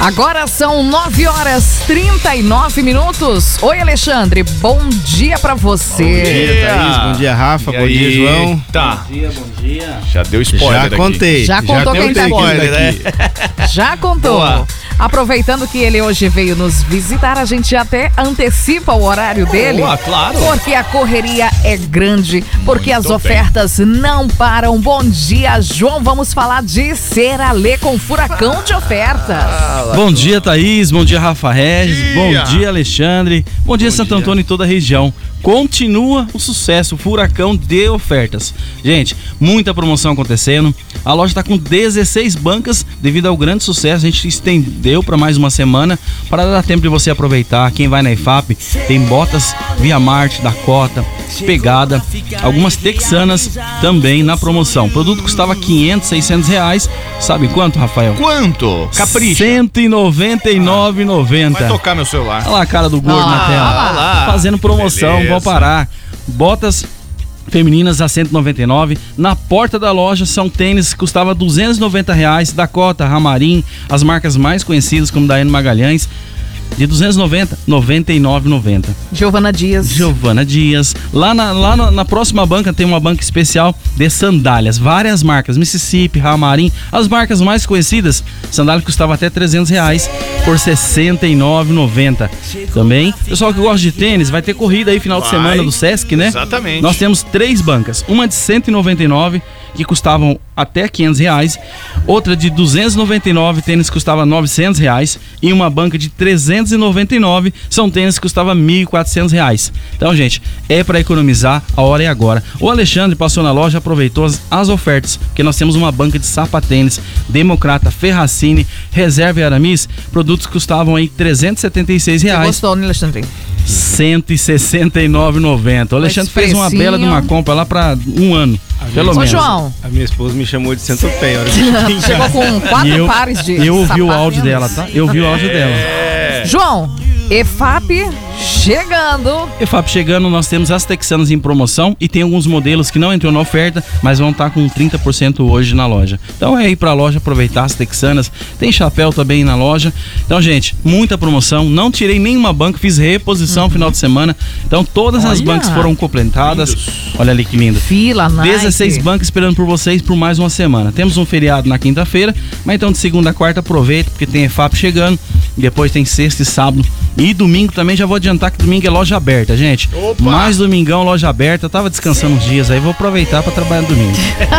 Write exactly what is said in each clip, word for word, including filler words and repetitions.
Agora são nove horas e trinta e nove minutos. Oi, Alexandre, bom dia pra você. Bom dia, Thaís. Bom dia, Rafa. E bom aí? dia, João. Tá. Bom dia, bom dia. Já deu spoiler Já contei. Já contou Já quem tá spoiler, né? Já contou. Boa. Aproveitando que ele hoje veio nos visitar, a gente até antecipa o horário dele. Boa, claro. Porque a correria é grande, porque Muito as ofertas não param. Bom dia, João. Vamos falar de Seralê com furacão de ofertas. Bom dia, Thaís. Bom dia, Rafa Regis. Dia. Bom dia, Alexandre. Bom dia, Bom Santo dia. Antônio e toda a região. Continua o sucesso, o furacão de ofertas. Gente, muita promoção acontecendo. A loja está com dezesseis bancas devido ao grande sucesso. A gente estendeu para mais uma semana para dar tempo de você aproveitar. Quem vai na I F A P tem botas Via Marte, Dakota, Pegada, algumas texanas também na promoção. O produto custava quinhentos, seiscentos reais. Sabe quanto, Rafael? Quanto? Capricha. cento e noventa e nove reais e noventa Vai centavos. tocar meu celular. Olha lá a cara do gordo Ah, na tela. olha lá. Fazendo promoção, Beleza. vão parar. Botas femininas a cento e noventa e nove reais. Na porta da loja são tênis que custava duzentos e noventa reais. Dakota, Ramarim, as marcas mais conhecidas como Daiane Magalhães. De duzentos e noventa, noventa e nove reais e noventa centavos. Giovana Dias. Giovana Dias. Lá, na, lá na, na próxima banca tem uma banca especial de sandálias. Várias marcas. Mississippi, Ramarim. As marcas mais conhecidas. Sandália que custava até trezentos reais por sessenta e nove reais e noventa centavos. Também, pessoal que gosta de tênis, vai ter corrida aí final de Vai. semana do Sesc, né? Exatamente. Nós temos três bancas. Uma de cento e noventa e nove reais, que custavam até quinhentos reais. Outra de duzentos e noventa e nove, tênis que custava novecentos reais. E uma banca de trezentos e noventa e nove, são tênis que custava mil e quatrocentos reais. Então, gente, é para economizar, a hora é agora. O Alexandre passou na loja, aproveitou as, as ofertas, porque nós temos uma banca de sapatênis, Democrata, Ferracini, Reserva e Aramis, produtos que custavam aí trezentos e setenta e seis Você reais. gostou, né, Alexandre? cento e sessenta e nove reais e noventa centavos. O Alexandre Mais fez uma precinho. bela de uma compra lá para um ano, pelo Ô, menos. João, A minha esposa me chamou de centopeia. a hora que eu cheguei em chegou casa. com quatro E eu, pares de eu ouvi o sapatos. áudio dela, tá? Eu ouvi o áudio dela. É. João, I F A P chegando. E Fábio, chegando, nós temos as texanas em promoção e tem alguns modelos que não entrou na oferta, mas vão estar com trinta por cento hoje na loja. Então é ir pra loja aproveitar as texanas. Tem chapéu também na loja. Então, gente, muita promoção. Não tirei nenhuma banca, fiz reposição no final de semana. Então todas as Olha. bancas foram completadas. Lindos. Olha ali que lindo. Fila, Nike. dezesseis bancas esperando por vocês por mais uma semana. Temos um feriado na quinta-feira, mas então de segunda a quarta aproveita, porque tem I F A P chegando. Depois tem sexta e sábado. E domingo também, já vou adiantar que domingo é loja aberta, gente. Opa! Mais domingão, loja aberta. Eu tava descansando uns dias aí, vou aproveitar pra trabalhar no domingo.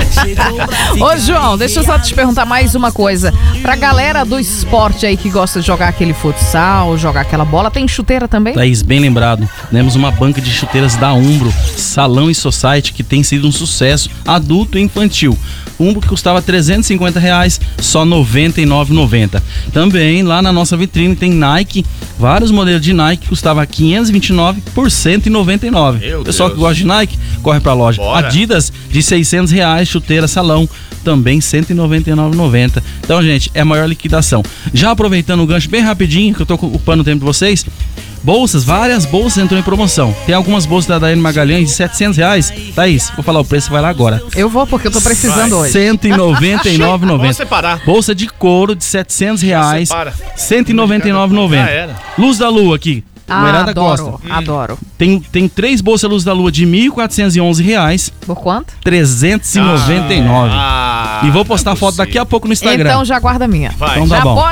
Ô, João, deixa eu só te perguntar mais uma coisa. Pra galera do esporte aí que gosta de jogar aquele futsal, jogar aquela bola, tem chuteira também? Thaís, bem lembrado. Temos uma banca de chuteiras da Umbro, Salão e Society, que tem sido um sucesso adulto e infantil. Umbro que custava trezentos e cinquenta reais, só noventa e nove reais e noventa centavos. Também lá na nossa vitrine tem Nike, vários modelos de Nike que custava quinhentos e vinte e nove por cento e noventa e nove reais. Meu Pessoal Deus. que gosta de Nike, corre pra loja. Bora. Adidas de seiscentos reais, chuteira Salão, também cento e noventa e nove reais e noventa centavos. Então, gente, é a maior liquidação. Já aproveitando o gancho bem rapidinho, que eu tô ocupando o tempo de vocês. Bolsas, várias bolsas entram em promoção. Tem algumas bolsas da Daiane Magalhães de setecentos reais. Thaís, vou falar o preço, vai lá agora. Eu vou, porque eu tô precisando Vai. hoje. cento e noventa e nove reais e Vamos noventa centavos. separar. Bolsa de couro de setecentos reais, separa. cento e noventa e nove reais e noventa Já centavos. era. Luz da Lua aqui, Ah, Moerada adoro, Costa. adoro. Tem, tem três bolsas Luz da Lua de mil quatrocentos e onze reais, Por quanto? trezentos e noventa e nove reais. Ah, E vou não é postar foto daqui a possível. pouco no Instagram. Então já guarda a minha. Vai. Então tá já bom.